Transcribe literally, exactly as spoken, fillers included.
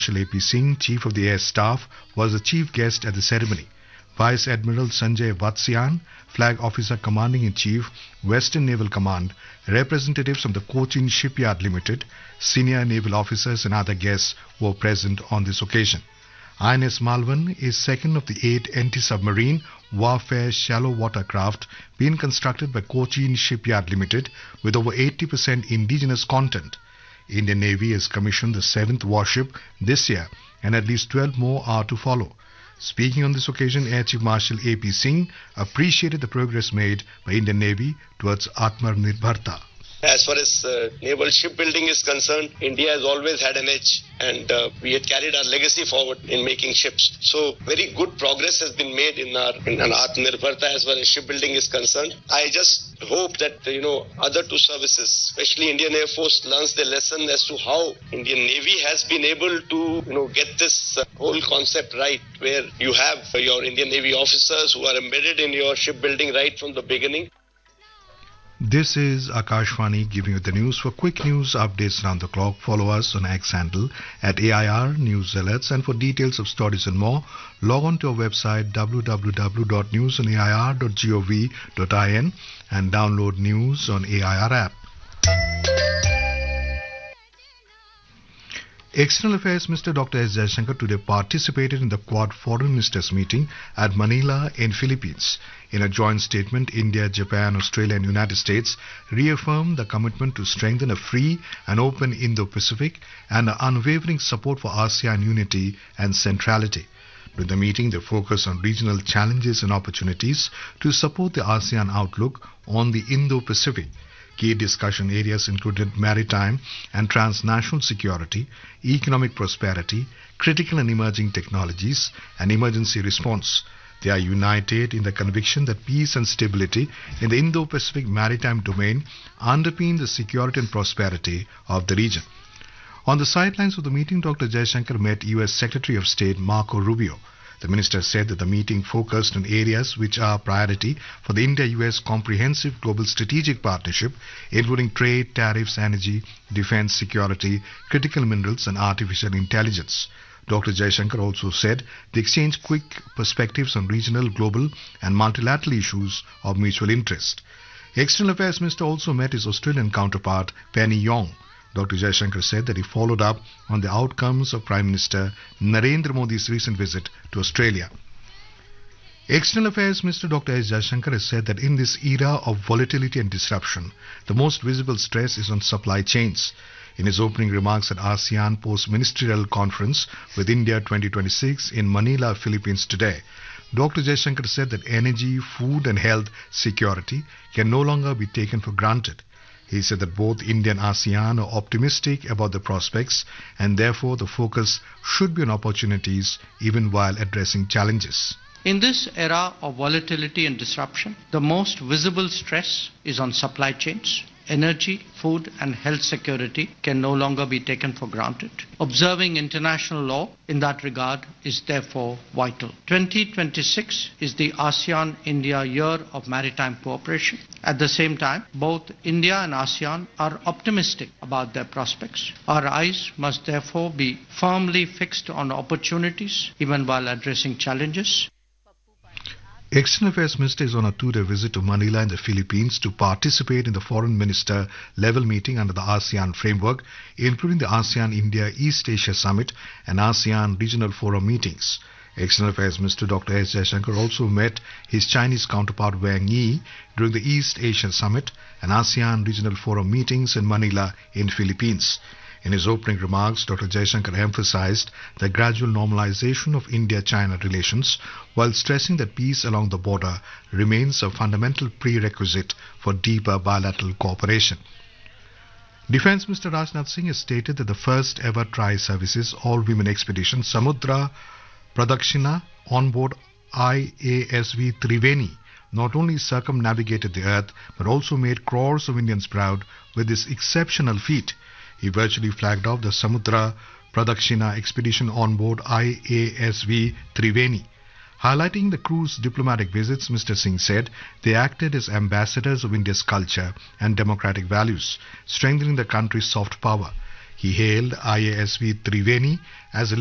A P Singh, Chief of the Air Staff, was the chief guest at the ceremony. Vice Admiral Sanjay Vatsyan, Flag Officer Commanding-in-Chief, Western Naval Command, representatives from the Cochin Shipyard Limited, senior naval officers and other guests were present on this occasion. I N S Malvan is second of the eight anti-submarine warfare shallow water craft being constructed by Cochin Shipyard Limited with over eighty percent indigenous content. Indian Navy has commissioned the seventh warship this year and at least twelve more are to follow. Speaking on this occasion, Air Chief Marshal A P Singh appreciated the progress made by Indian Navy towards Atmanirbharta. As far as uh, naval shipbuilding is concerned, India has always had an edge, and uh, we had carried our legacy forward in making ships. So very good progress has been made in our in our Atmanirbharta as far as shipbuilding is concerned. I just hope that, you know, other two services, especially Indian Air Force, learns the lesson as to how Indian Navy has been able to, you know, get this uh, whole concept right, where you have uh, your Indian Navy officers who are embedded in your shipbuilding right from the beginning. This is Akashvani giving you the news. For quick news updates around the clock, follow us on X handle at A I R News Alerts, and for details of stories and more, log on to our website w w w dot news on a i r dot gov dot in and download news on A I R app. External Affairs Minister Doctor S. Jaishankar today participated in the Quad Foreign Ministers meeting at Manila in Philippines. In a joint statement, India, Japan, Australia and United States reaffirmed the commitment to strengthen a free and open Indo-Pacific and an unwavering support for ASEAN unity and centrality. During the meeting, they focused on regional challenges and opportunities to support the ASEAN outlook on the Indo-Pacific. Key discussion areas included maritime and transnational security, economic prosperity, critical and emerging technologies, and emergency response. They are united in the conviction that peace and stability in the Indo-Pacific maritime domain underpin the security and prosperity of the region. On the sidelines of the meeting, Doctor Jaishankar met U S Secretary of State Marco Rubio. The minister said that the meeting focused on areas which are priority for the India-U S comprehensive global strategic partnership, including trade, tariffs, energy, defense, security, critical minerals and artificial intelligence. Doctor Jaishankar also said they exchanged quick perspectives on regional, global and multilateral issues of mutual interest. External Affairs Minister also met his Australian counterpart Penny Yong. Doctor Jaishankar said that he followed up on the outcomes of Prime Minister Narendra Modi's recent visit to Australia. External Affairs Minister Doctor S. Jaishankar has said that in this era of volatility and disruption, the most visible stress is on supply chains. In his opening remarks at ASEAN Post-Ministerial Conference with India twenty twenty-six in Manila, Philippines today, Doctor Jaishankar said that energy, food and health security can no longer be taken for granted. He said that both India and ASEAN are optimistic about the prospects and therefore the focus should be on opportunities even while addressing challenges. In this era of volatility and disruption, the most visible stress is on supply chains. Energy, food and health security can no longer be taken for granted. Observing international law in that regard is therefore vital. twenty twenty-six is the ASEAN-India Year of Maritime Cooperation. At the same time, both India and ASEAN are optimistic about their prospects. Our eyes must therefore be firmly fixed on opportunities even while addressing challenges. External Affairs Minister is on a two-day visit to Manila in the Philippines to participate in the Foreign Minister level meeting under the ASEAN framework, including the ASEAN-India East Asia Summit and ASEAN Regional Forum meetings. External Affairs Minister Doctor S. Jaishankar also met his Chinese counterpart Wang Yi during the East Asia Summit and ASEAN Regional Forum meetings in Manila in Philippines. In his opening remarks, Doctor Jaishankar emphasized the gradual normalization of India-China relations while stressing that peace along the border remains a fundamental prerequisite for deeper bilateral cooperation. Defence Minister Rajnath Singh has stated that the first ever tri-services all-women expedition Samudra Pradakshina on board I A S V Triveni not only circumnavigated the earth but also made crores of Indians proud with this exceptional feat. He virtually flagged off the Samudra Pradakshina expedition on board I A S V Triveni. Highlighting the crew's diplomatic visits, Mister Singh said they acted as ambassadors of India's culture and democratic values, strengthening the country's soft power. He hailed I A S V Triveni as a